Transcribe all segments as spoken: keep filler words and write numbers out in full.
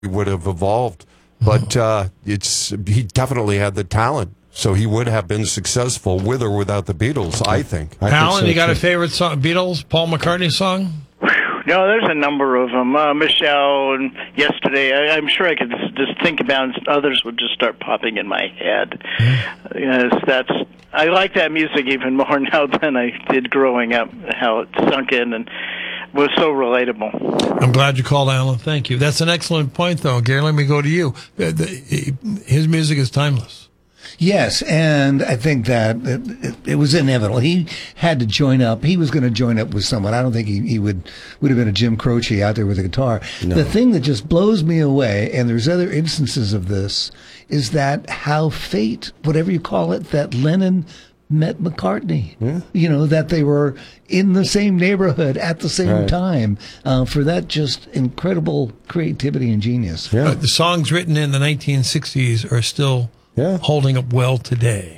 would have evolved. But uh, it's he definitely had the talent, so he would have been successful with or without the Beatles, I think. I Alan, think so you got too. a favorite song, Beatles, Paul McCartney song? No, there's a number of them. Uh, Michelle and Yesterday. I, I'm sure I could just, just think about it, and others would just start popping in my head. Mm. Yes, that's. I like that music even more now than I did growing up. How it sunk in and was so relatable. I'm glad you called, Alan. Thank you. That's an excellent point, though, Gary. Let me go to you. The- the- His music is timeless. Yes, and I think that it, it, it was inevitable. He had to join up. He was going to join up with someone. I don't think he, he would would have been a Jim Croce out there with a guitar. No. The thing that just blows me away, and there's other instances of this, is that how fate, whatever you call it, that Lennon met McCartney. Yeah. You know, that they were in the same neighborhood at the same Right. time uh, for that just incredible creativity and genius. Yeah. Uh, the songs written in the nineteen sixties are still Yeah. holding up well today.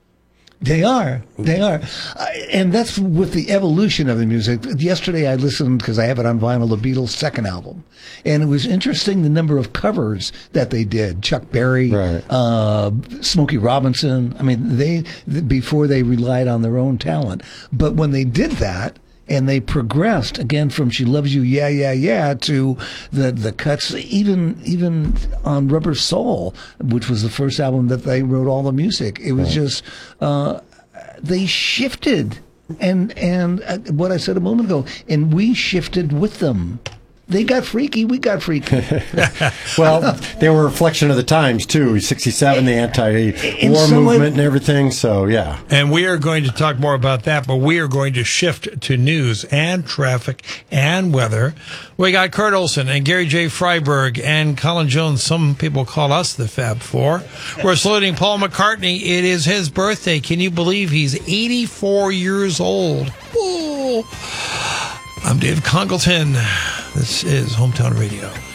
They are. They are. Uh, and that's with the evolution of the music. Yesterday I listened, because I have it on vinyl, the Beatles' second album. And it was interesting the number of covers that they did. Chuck Berry, Right. uh, Smokey Robinson. I mean, they, th- before they relied on their own talent. But when they did that, and they progressed again from "She Loves You, Yeah, Yeah, Yeah" to the the cuts, even even on Rubber Soul, which was the first album that they wrote all the music. It was just uh, they shifted, and and uh, what I said a moment ago, and we shifted with them. They got freaky, we got freaky. Well, they were a reflection of the times, too. sixty-seven, the In anti-war some way- movement and everything, so yeah. And we are going to talk more about that, but we are going to shift to news and traffic and weather. We got Kurt Olson and Gary J. Freiberg and Colin Jones. Some people call us the Fab Four. We're saluting Paul McCartney. It is his birthday. Can you believe he's eighty-four years old? Ooh. I'm Dave Congleton. This is Hometown Radio.